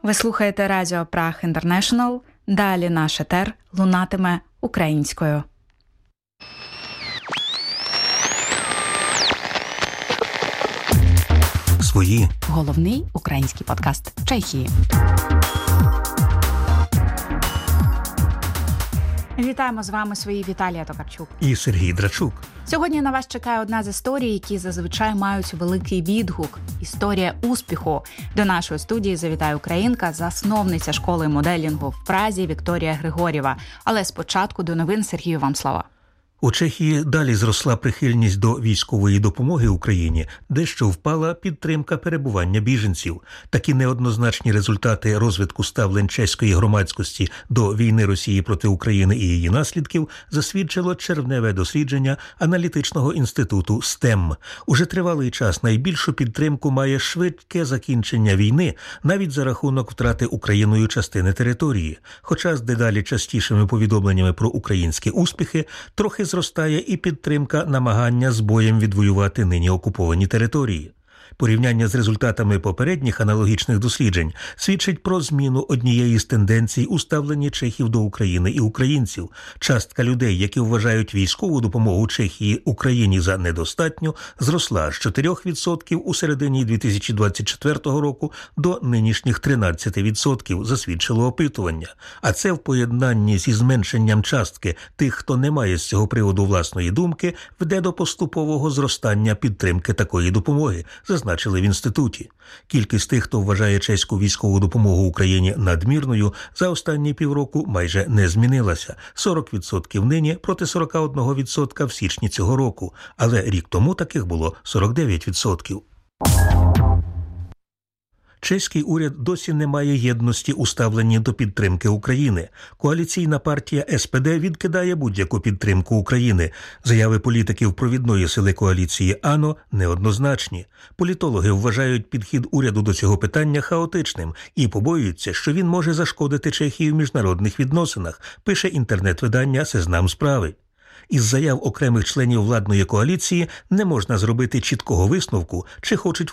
Ви слухаєте Радіо Праг Інтернешнл. Далі наш етер лунатиме українською. Свої. Головний український подкаст Чехії. Вітаємо з вами свої Віталія Токарчук і Сергій Драчук. Сьогодні на вас чекає одна з історій, які зазвичай мають великий відгук. Історія успіху. До нашої студії завітає українка, засновниця школи моделінгу в Празі Вікторія Григорєва. Але спочатку до новин. Сергію, вам слова. У Чехії далі зросла прихильність до військової допомоги Україні, дещо впала підтримка перебування біженців. Такі неоднозначні результати розвитку ставлень чеської громадськості до війни Росії проти України і її наслідків засвідчило червневе дослідження аналітичного інституту STEM. Уже тривалий час найбільшу підтримку має швидке закінчення війни, навіть за рахунок втрати Україною частини території. Хоча з дедалі частішими повідомленнями про українські успіхи трохи зростає і підтримка намагання з боєм відвоювати нині окуповані території. Порівняння з результатами попередніх аналогічних досліджень свідчить про зміну однієї з тенденцій у ставленні чехів до України і українців. Частка людей, які вважають військову допомогу Чехії Україні за недостатню, зросла з 4% у середині 2024 року до нинішніх 13%, засвідчило опитування. А це в поєднанні зі зменшенням частки тих, хто не має з цього приводу власної думки, веде до поступового зростання підтримки такої допомоги, зазначили в інституті. Кількість тих, хто вважає чеську військову допомогу Україні надмірною, за останні півроку майже не змінилася. 40% нині проти 41% в січні цього року. Але рік тому таких було 49%. Чеський уряд досі не має єдності у ставленні до підтримки України. Коаліційна партія СПД відкидає будь-яку підтримку України. Заяви політиків провідної сили коаліції АНО неоднозначні. Політологи вважають підхід уряду до цього питання хаотичним і побоюються, що він може зашкодити Чехії в міжнародних відносинах, пише інтернет-видання «Сезнам справи». Із заяв окремих членів владної коаліції не можна зробити чіткого висновку, чи хочуть